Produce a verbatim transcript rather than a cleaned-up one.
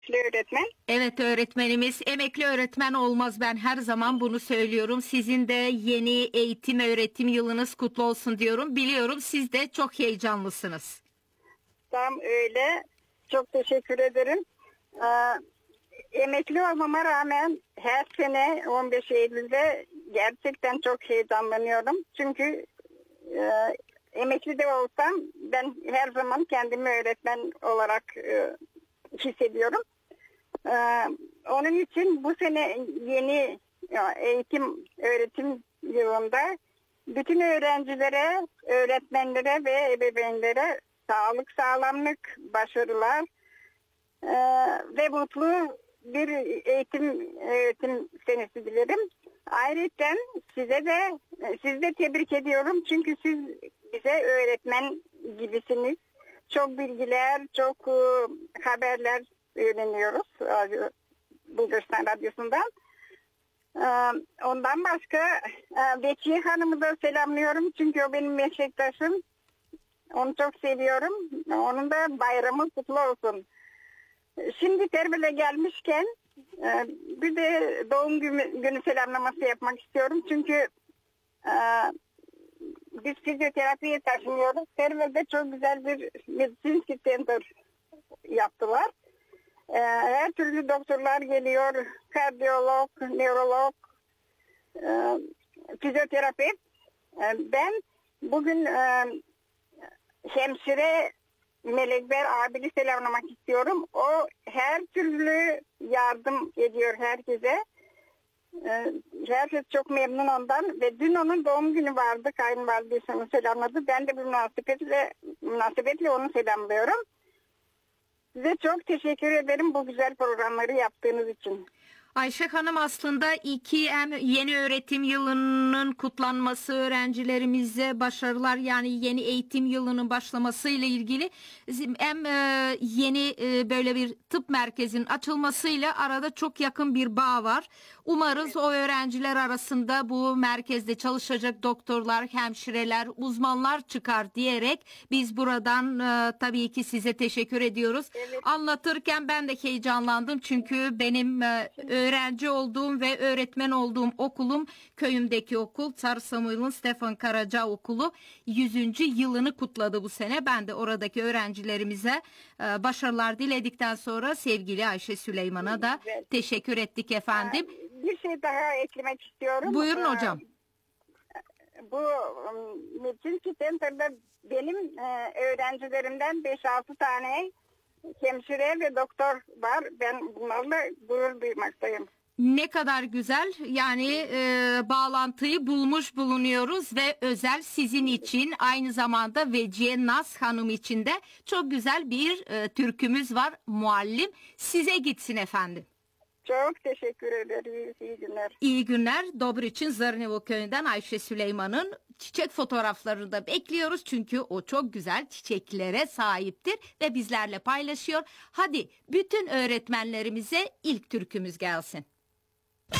öğretmen. Evet öğretmenimiz, emekli öğretmen olmaz, ben her zaman bunu söylüyorum. Sizin de yeni eğitim öğretim yılınız kutlu olsun diyorum. Biliyorum siz de çok heyecanlısınız. Tam öyle. Çok teşekkür ederim. Ee, emekli olmama rağmen her sene on beş Eylül'de gerçekten çok heyecanlanıyorum. Çünkü e, emekli de olsam ben her zaman kendimi öğretmen olarak e, hissediyorum. Ee, onun için bu sene yeni ya, eğitim öğretim yılında bütün öğrencilere, öğretmenlere ve ebeveynlere sağlık, sağlamlık, başarılar e, ve mutlu bir eğitim öğretim senesi dilerim. Ayrıca size de sizi de tebrik ediyorum çünkü siz bize öğretmen gibisiniz. Çok bilgiler, çok e, haberler öğreniyoruz radyo, Bulgaristan Radyosu'ndan. E, ondan başka e, Bekçi Hanım'ı da selamlıyorum çünkü o benim meslektaşım. Onu çok seviyorum. Onun da bayramı kutlu olsun. Şimdi Terbil'e gelmişken e, bir de doğum günü, günü selamlaması yapmak istiyorum. Çünkü e, biz fizyoterapiye taşınıyoruz. Terbil'de çok güzel bir medicinski center yaptılar. E, her türlü doktorlar geliyor. Kardiyolog, nörolog, e, fizyoterapi. E, ben bugün e, hemşire Melekber abini selamlamak istiyorum. O her türlü yardım ediyor herkese. Ee, herkes çok memnun ondan ve dün onun doğum günü vardı. Kayınvalidesi onu selamladı. Ben de bu münasebetle, münasebetle onu selamlıyorum. Size çok teşekkür ederim bu güzel programları yaptığınız için. Ayşe Hanım, aslında iki hem yeni öğretim yılının kutlanması, öğrencilerimize başarılar, yani yeni eğitim yılının başlamasıyla ilgili hem e, yeni e, böyle bir tıp merkezinin açılmasıyla arada çok yakın bir bağ var. Umarız o öğrenciler arasında bu merkezde çalışacak doktorlar, hemşireler, uzmanlar çıkar diyerek biz buradan e, tabii ki size teşekkür ediyoruz. Evet. Anlatırken ben de heyecanlandım çünkü benim e, öğrenci olduğum ve öğretmen olduğum okulum köyümdeki okul Tsar Samuil'in Stefan Karaca Okulu yüzüncü yılını kutladı bu sene. Ben de oradaki öğrencilerimize e, başarılar diledikten sonra sevgili Ayşe Süleyman'a da Evet. teşekkür ettik efendim. Bir şey daha eklemek istiyorum. Buyurun Ee, hocam. Bu medicinski center'da benim e, öğrencilerimden beş altı tane hemşire ve doktor var. Ben bunlarla gurur duymaktayım. Ne kadar güzel, yani e, bağlantıyı bulmuş bulunuyoruz ve özel sizin için, aynı zamanda Vecihe Naz Hanım için de çok güzel bir e, türkümüz var, Muallim. Size gitsin efendim. Çok teşekkür ederim. İyi günler. İyi günler. Dobriçin Zırnevo köyünden Ayşe Süleyman'ın çiçek fotoğraflarını da bekliyoruz. Çünkü o çok güzel çiçeklere sahiptir ve bizlerle paylaşıyor. Hadi bütün öğretmenlerimize ilk türkümüz gelsin.